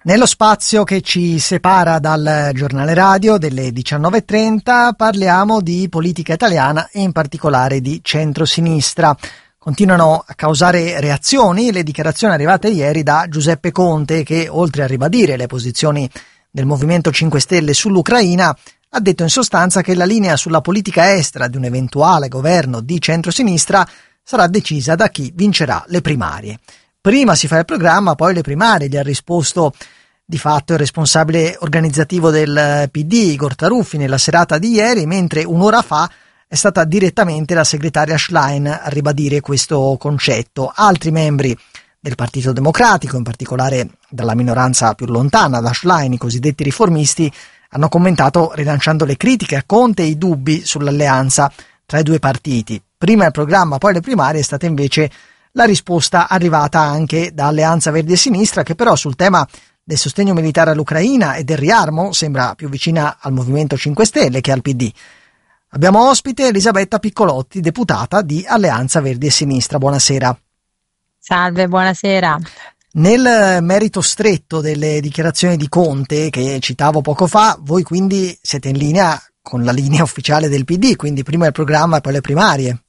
Nello spazio che ci separa dal giornale radio delle 19:30 parliamo di politica italiana e in particolare di centrosinistra. Continuano a causare reazioni le dichiarazioni arrivate ieri da Giuseppe Conte che, oltre a ribadire le posizioni del Movimento 5 Stelle sull'Ucraina, ha detto in sostanza che la linea sulla politica estera di un eventuale governo di centrosinistra sarà decisa da chi vincerà le primarie. Prima si fa il programma, poi le primarie, gli ha risposto di fatto il responsabile organizzativo del PD, Igor Taruffi, nella serata di ieri, mentre un'ora fa è stata direttamente la segretaria Schlein a ribadire questo concetto. Altri membri del Partito Democratico, in particolare dalla minoranza più lontana da Schlein, i cosiddetti riformisti, hanno commentato rilanciando le critiche a Conte e i dubbi sull'alleanza tra i due partiti. Prima il programma, poi le primarie, è stata invece la risposta arrivata anche da Alleanza Verdi e Sinistra, che però sul tema del sostegno militare all'Ucraina e del riarmo sembra più vicina al Movimento 5 Stelle che al PD. Abbiamo ospite Elisabetta Piccolotti, deputata di Alleanza Verdi e Sinistra. Buonasera. Salve, buonasera. Nel merito stretto delle dichiarazioni di Conte che citavo poco fa, voi quindi siete in linea con la linea ufficiale del PD, quindi prima il programma e poi le primarie.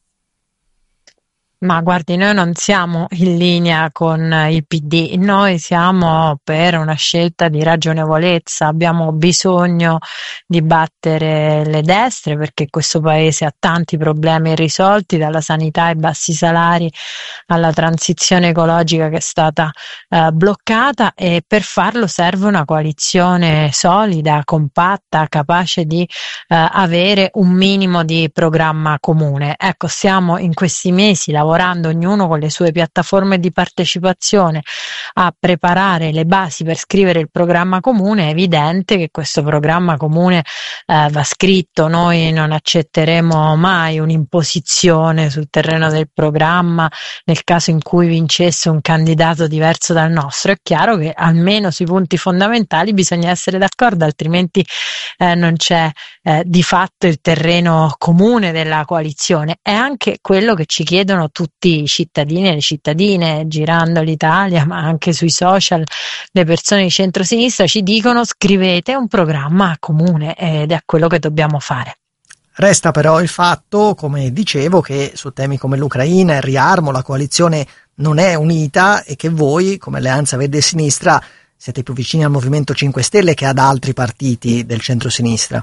Ma guardi, noi non siamo in linea con il PD, noi siamo per una scelta di ragionevolezza, abbiamo bisogno di battere le destre perché questo paese ha tanti problemi irrisolti, dalla sanità ai bassi salari alla transizione ecologica che è stata bloccata, e per farlo serve una coalizione solida, compatta, capace di avere un minimo di programma comune. Ecco, stiamo in questi mesi lavorando ognuno con le sue piattaforme di partecipazione a preparare le basi per scrivere il programma comune. È evidente che questo programma comune va scritto, noi non accetteremo mai un'imposizione sul terreno del programma nel caso in cui vincesse un candidato diverso dal nostro. È chiaro che almeno sui punti fondamentali bisogna essere d'accordo, altrimenti non c'è di fatto il terreno comune della coalizione. È anche quello che ci chiedono tutti i cittadini e le cittadine, girando l'Italia, ma anche sui social, le persone di centrosinistra ci dicono: scrivete un programma comune, ed è quello che dobbiamo fare. Resta però il fatto, come dicevo, che su temi come l'Ucraina, il riarmo, la coalizione non è unita e che voi, come Alleanza Verdi e Sinistra, siete più vicini al Movimento 5 Stelle che ad altri partiti del centro-sinistra.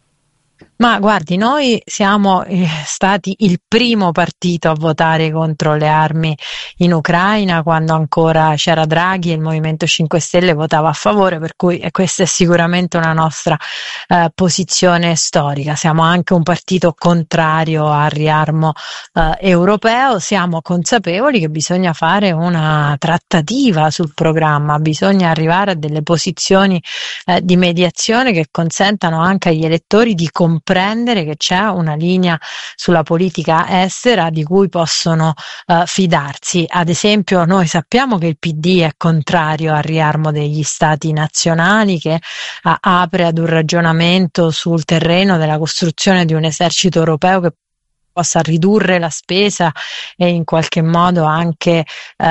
Ma guardi, noi siamo stati il primo partito a votare contro le armi in Ucraina quando ancora c'era Draghi e il Movimento 5 Stelle votava a favore, per cui questa è sicuramente una nostra posizione storica. Siamo anche un partito contrario al riarmo europeo, siamo consapevoli che bisogna fare una trattativa sul programma, bisogna arrivare a delle posizioni di mediazione che consentano anche agli elettori di comprendere che c'è una linea sulla politica estera di cui possono fidarsi. Ad esempio, noi sappiamo che il PD è contrario al riarmo degli stati nazionali, che apre ad un ragionamento sul terreno della costruzione di un esercito europeo che possa ridurre la spesa e in qualche modo anche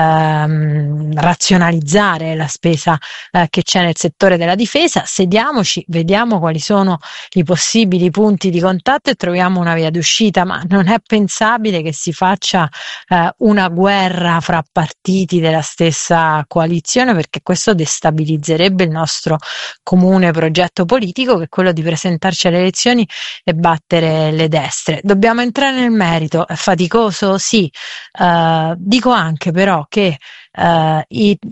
razionalizzare la spesa che c'è nel settore della difesa. Sediamoci, vediamo quali sono i possibili punti di contatto e troviamo una via d'uscita, ma non è pensabile che si faccia una guerra fra partiti della stessa coalizione, perché questo destabilizzerebbe il nostro comune progetto politico, che è quello di presentarci alle elezioni e battere le destre. Dobbiamo entrare nel merito, è faticoso? Sì, dico anche però che